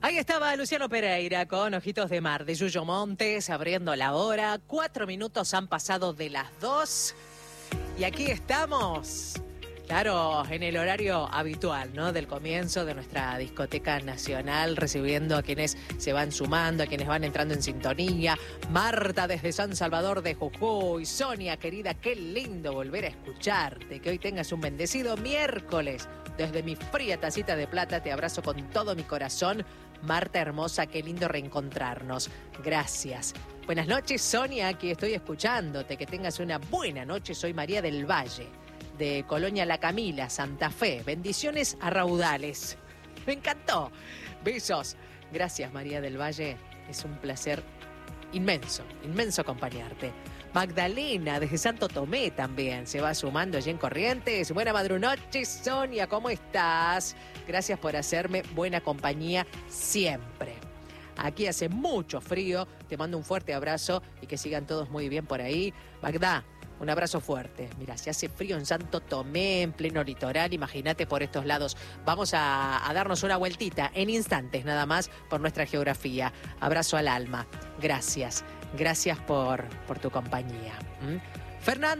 Ahí estaba Luciano Pereira con Ojitos de Mar de Yuyo Montes abriendo la hora. 4 minutos han pasado de las 2 y aquí estamos. Claro, en el horario habitual, ¿no? Del comienzo de nuestra discoteca nacional, recibiendo a quienes se van sumando, a quienes van entrando en sintonía. Marta desde San Salvador de Jujuy. Sonia, querida, qué lindo volver a escucharte. Que hoy tengas un bendecido miércoles. Desde mi fría tacita de plata te abrazo con todo mi corazón. Marta hermosa, qué lindo reencontrarnos. Gracias. Buenas noches, Sonia, aquí estoy escuchándote. Que tengas una buena noche. Soy María del Valle, de Colonia La Camila, Santa Fe. Bendiciones a raudales. Me encantó. Besos. Gracias, María del Valle. Es un placer inmenso acompañarte. Magdalena, desde Santo Tomé también, se va sumando allí en Corrientes. Buena madrunoche, Sonia, ¿cómo estás? Gracias por hacerme buena compañía siempre. Aquí hace mucho frío, te mando un fuerte abrazo y que sigan todos muy bien por ahí. Magda, un abrazo fuerte. Mira, si hace frío en Santo Tomé, en pleno litoral, imagínate por estos lados. Vamos a darnos una vueltita en instantes nada más por nuestra geografía. Abrazo al alma. Gracias. Gracias por tu compañía. Fernando.